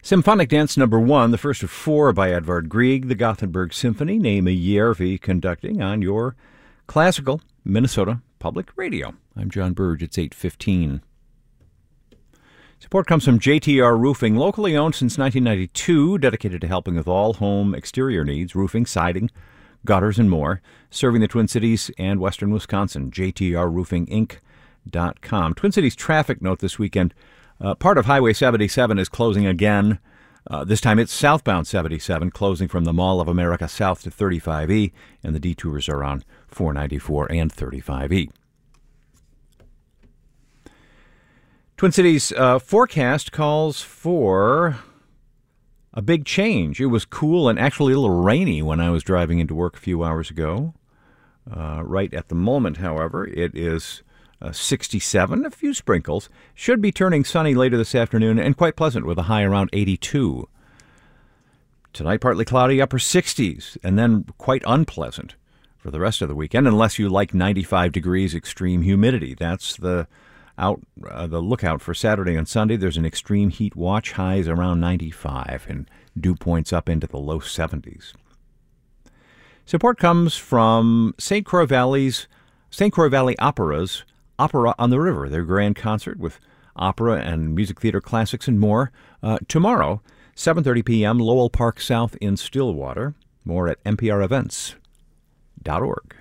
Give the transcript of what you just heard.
Symphonic Dance Number 1, the first of 4 by Edvard Grieg, the Gothenburg Symphony, Naima Järvi conducting on your classical Minnesota Public Radio. I'm John Burge. It's 8:15. Support comes from JTR Roofing, locally owned since 1992, dedicated to helping with all home exterior needs, roofing, siding, gutters, and more, serving the Twin Cities and western Wisconsin. JTRRoofingInc.com. Twin Cities traffic note this weekend. Part of Highway 77 is closing again. This time it's southbound 77, closing from the Mall of America south to 35E, and the detours are on 494 and 35E. Twin Cities forecast calls for a big change. It was cool and actually a little rainy when I was driving into work a few hours ago. Right at the moment, however, it is 67, a few sprinkles. Should be turning sunny later this afternoon and quite pleasant with a high around 82. Tonight, partly cloudy, upper 60s, and then quite unpleasant for the rest of the weekend, unless you like 95 degrees extreme humidity. That's the lookout for Saturday and Sunday. There's an extreme heat watch, highs around 95, and dew points up into the low 70s. Support comes from St. Croix Valley Opera's Opera on the River, their grand concert with opera and music theater classics and more. Tomorrow, 7:30 p.m., Lowell Park South in Stillwater. More at nprevents.org.